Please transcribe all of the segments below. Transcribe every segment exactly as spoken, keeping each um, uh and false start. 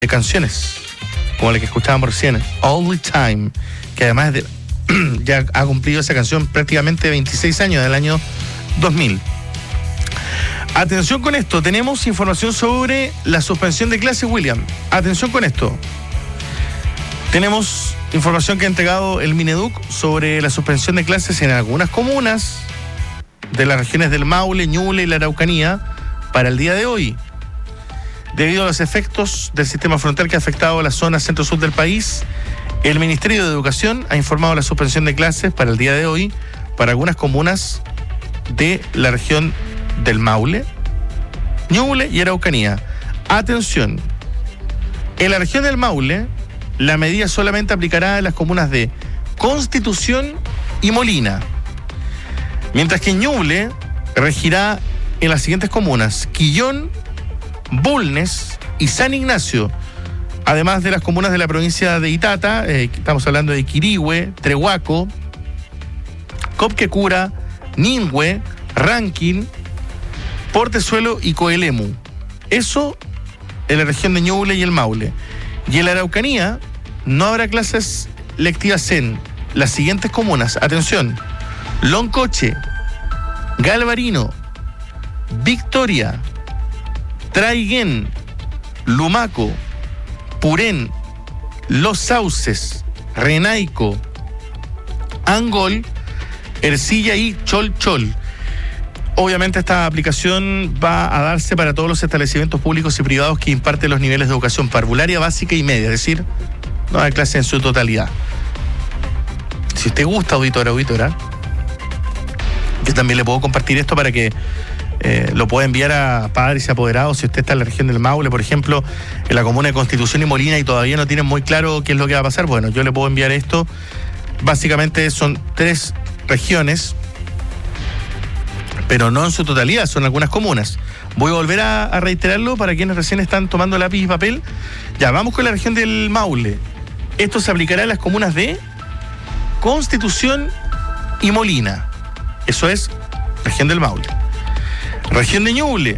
de canciones, como la que escuchábamos recién, All the Time, que además de, ya ha cumplido esa canción prácticamente veintiséis años, del año dos mil. Atención con esto, tenemos información sobre la suspensión de clases, William. Atención con esto. Tenemos información que ha entregado el Mineduc sobre la suspensión de clases en algunas comunas de las regiones del Maule, Ñuble y la Araucanía para el día de hoy. Debido a los efectos del sistema frontal que ha afectado a la zona centro-sur del país, el Ministerio de Educación ha informado la suspensión de clases para el día de hoy para algunas comunas de la región del Maule, Ñuble y Araucanía. Atención, en la región del Maule, la medida solamente aplicará en las comunas de Constitución y Molina, mientras que en Ñuble regirá en las siguientes comunas: Quillón, Bulnes y San Ignacio, además de las comunas de la provincia de Itata. Eh, estamos hablando de Quirihue, Trehuaco, Copquecura, Ningüe, Rankin, Portezuelo y Coelemu. Eso en la región de Ñuble y el Maule. Y en la Araucanía no habrá clases lectivas en las siguientes comunas. Atención: Loncoche, Galvarino, Victoria, Traiguén, Lumaco, Purén, Los Sauces, Renaico, Angol, Ercilla y Cholchol. Obviamente esta aplicación va a darse para todos los establecimientos públicos y privados que imparten los niveles de educación parvularia, básica y media, es decir, no hay clase en su totalidad. Si usted gusta, auditora, auditora, yo también le puedo compartir esto para que Eh, lo puede enviar a padres y apoderados. Si usted está en la región del Maule, por ejemplo, en la comuna de Constitución y Molina, y todavía no tienen muy claro qué es lo que va a pasar, bueno, yo le puedo enviar esto. Básicamente son tres regiones, pero no en su totalidad, son algunas comunas. Voy a volver a, a reiterarlo para quienes recién están tomando lápiz y papel. Ya, vamos con la región del Maule. Esto se aplicará en las comunas de Constitución y Molina. Eso es región del Maule. Región de Ñuble,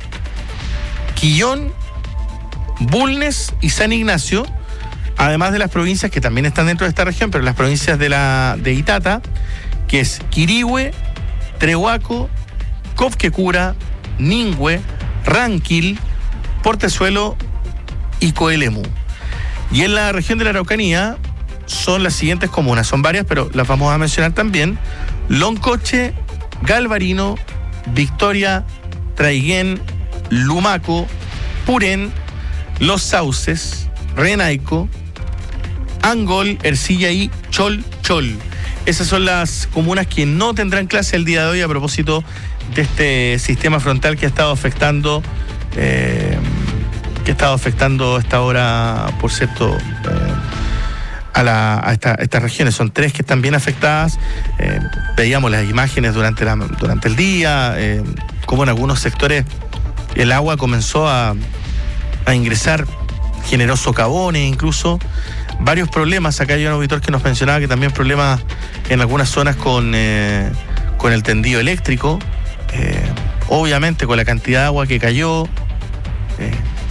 Quillón, Bulnes y San Ignacio, además de las provincias que también están dentro de esta región, pero las provincias de la de Itata, que es Quirihue, Trehuaco, Copquecura, Ningüe, Ranquil, Portezuelo y Coelemu. Y en la región de la Araucanía son las siguientes comunas, son varias, pero las vamos a mencionar también: Loncoche, Galvarino, Victoria, Traiguén, Lumaco, Purén, Los Sauces, Renaico, Angol, Ercilla y Cholchol. Esas son las comunas que no tendrán clase el día de hoy a propósito de este sistema frontal que ha estado afectando eh, que ha estado afectando esta hora, por cierto, eh, a, la, a, esta, a estas regiones. Son tres que están bien afectadas. Eh, veíamos las imágenes durante, la, durante el día, eh, como en algunos sectores el agua comenzó a, a ingresar, generó socavones incluso, varios problemas. Acá hay un auditor que nos mencionaba que también problemas en algunas zonas con, eh, con el tendido eléctrico, eh, obviamente con la cantidad de agua que cayó. Eh,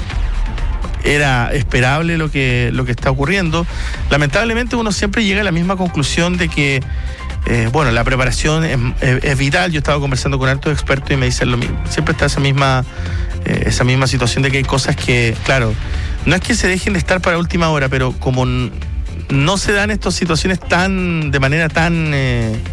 Era esperable lo que, lo que está ocurriendo. Lamentablemente uno siempre llega a la misma conclusión de que, eh, bueno, la preparación es, es, es vital. Yo estaba conversando con altos expertos y me dicen lo mismo. Siempre está esa misma, eh, esa misma situación de que hay cosas que, claro, no es que se dejen de estar para última hora, pero como n- no se dan estas situaciones tan, de manera tan, eh, eh,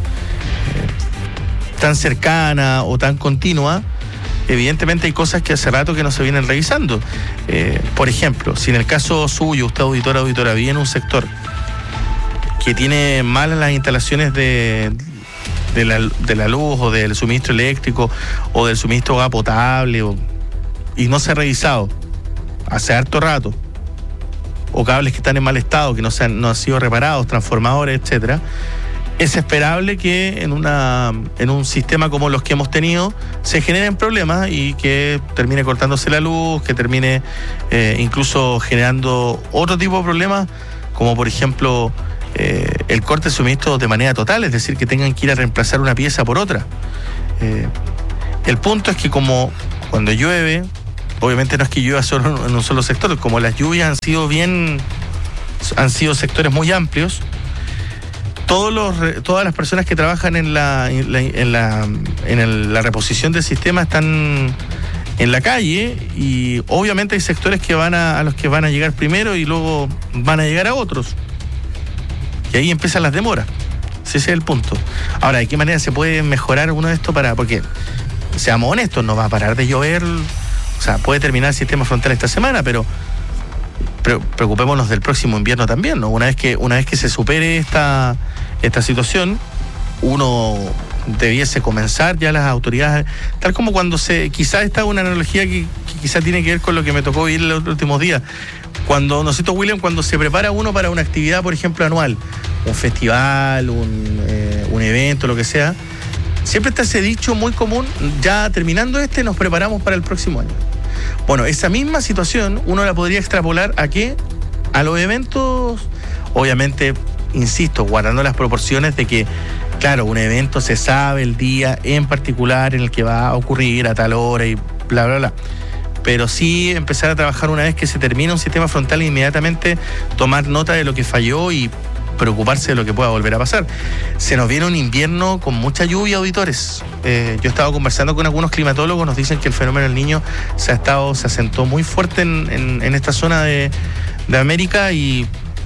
tan cercana o tan continua, evidentemente hay cosas que hace rato que no se vienen revisando. Eh, por ejemplo, si en el caso suyo, usted auditora, auditora, vive en un sector que tiene malas las instalaciones de, de, la, de la luz o del suministro eléctrico o del suministro de agua potable, o, y no se ha revisado hace harto rato, o cables que están en mal estado, que no, se han, no han sido reparados, transformadores, etcétera, es esperable que en una en un sistema como los que hemos tenido se generen problemas y que termine cortándose la luz, que termine eh, incluso generando otro tipo de problemas, como por ejemplo eh, el corte de suministro de manera total, es decir, que tengan que ir a reemplazar una pieza por otra. Eh, el punto es que como cuando llueve obviamente no es que llueva solo en un solo sector, como las lluvias han sido bien, han sido sectores muy amplios, todos los, todas las personas que trabajan en la, en la, en la, en el, la reposición del sistema están en la calle, y obviamente hay sectores que van a, a los que van a llegar primero y luego van a llegar a otros. Y ahí empiezan las demoras. Ese es el punto. Ahora, ¿de qué manera se puede mejorar uno de esto para...? Porque, seamos honestos, no va a parar de llover. O sea, puede terminar el sistema frontal esta semana, pero pre- preocupémonos del próximo invierno también, ¿no? Una vez que, una vez que se supere esta, esta situación, uno debiese comenzar ya las autoridades, tal como cuando se... Quizás esta es una analogía que, que quizás tiene que ver con lo que me tocó vivir los últimos días. Cuando, ¿no es cierto, William? Cuando se prepara uno para una actividad, por ejemplo, anual, un festival, un, eh, un evento, lo que sea, siempre está ese dicho muy común: ya terminando este, nos preparamos para el próximo año. Bueno, esa misma situación uno la podría extrapolar ¿a qué? A los eventos, obviamente, insisto, guardando las proporciones de que, claro, un evento se sabe el día en particular en el que va a ocurrir a tal hora y bla, bla, bla. Pero sí empezar a trabajar una vez que se termina un sistema frontal e inmediatamente tomar nota de lo que falló y preocuparse de lo que pueda volver a pasar. Se nos viene un invierno con mucha lluvia, auditores. Eh, yo he estado conversando con algunos climatólogos, nos dicen que el fenómeno del Niño se ha estado, se asentó muy fuerte en, en, en esta zona de, de América, y,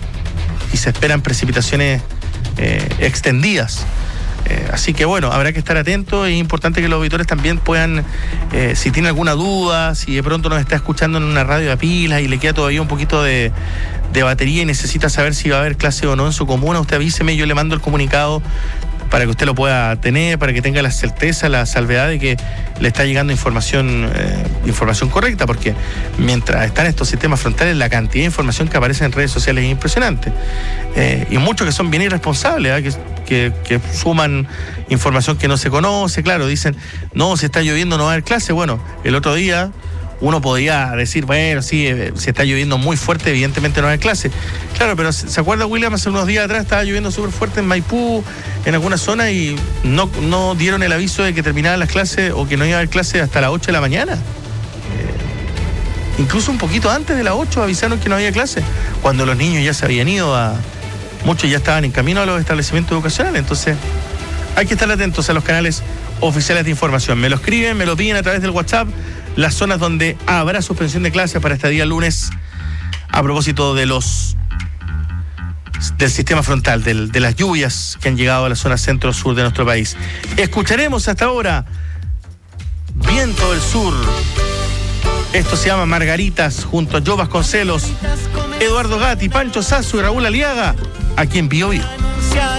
y se esperan precipitaciones eh, extendidas. Eh, así que bueno, habrá que estar atentos. Es importante que los auditores también puedan, eh, si tienen alguna duda, si de pronto nos está escuchando en una radio a pilas y le queda todavía un poquito de, de batería y necesita saber si va a haber clase o no en su comuna, usted avíseme, yo le mando el comunicado para que usted lo pueda tener, para que tenga la certeza, la salvedad de que le está llegando información eh, información correcta, porque mientras están estos sistemas frontales, la cantidad de información que aparece en redes sociales es impresionante. Eh, y muchos que son bien irresponsables, ¿eh? que, que, que suman información que no se conoce. Claro, dicen, no, si está lloviendo no va a haber clase. Bueno, el otro día uno podía decir, bueno, sí, eh, si está lloviendo muy fuerte, evidentemente no va a haber clase. Claro, pero ¿se acuerda, William? Hace unos días atrás estaba lloviendo súper fuerte en Maipú, en alguna zona, y no, no dieron el aviso de que terminaban las clases o que no iba a haber clase hasta las ocho de la mañana. Eh, incluso un poquito antes de las ocho avisaron que no había clase, cuando los niños ya se habían ido a... Muchos ya estaban en camino a los establecimientos educacionales. Entonces, hay que estar atentos a los canales oficiales de información. Me lo escriben, me lo piden a través del WhatsApp, las zonas donde habrá suspensión de clases para este día lunes, a propósito de los del sistema frontal, del, de las lluvias que han llegado a la zona centro-sur de nuestro país. Escucharemos hasta ahora Viento del Sur. Esto se llama Margaritas, junto a Joe Vasconcelos, Eduardo Gatti, Pancho Sasso y Raúl Aliaga, aquí en Bio Bio.